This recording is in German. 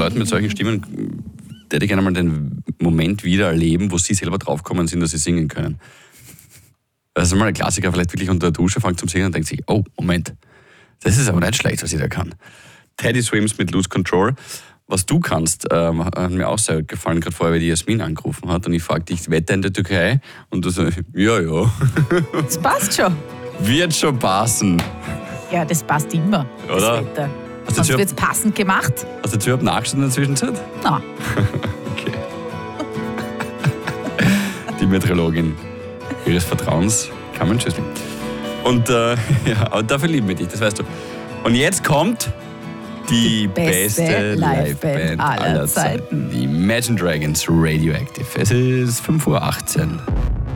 Leuten mit solchen Stimmen hätte ich gerne mal den Moment wieder erleben, wo sie selber draufgekommen sind, dass sie singen können. Das ist mal ein Klassiker, vielleicht wirklich unter der Dusche fängt zum Singen und denkt sich, oh, Moment, das ist aber nicht schlecht, was ich da kann. Teddy Swims mit Lose Control. Was du kannst, hat mir auch sehr gut gefallen, gerade vorher, weil die Jasmin angerufen hat und ich fragte dich, Wetter in der Türkei? Und du sagst, ja. Das passt schon. Wird schon passen. Ja, das passt immer, Oder? das Wetter. Hast Sonst du wird es passend gemacht. Hast du jetzt überhaupt nachgeschaut in der Zwischenzeit? Na, Okay. Die Meteorologin ihres Vertrauens, Carmen Schüssel. Und ja, aber dafür lieben wir dich, das weißt du. Und jetzt kommt die beste Liveband aller Zeiten. Die Imagine Dragons Radioactive. Es ist 5:18 Uhr.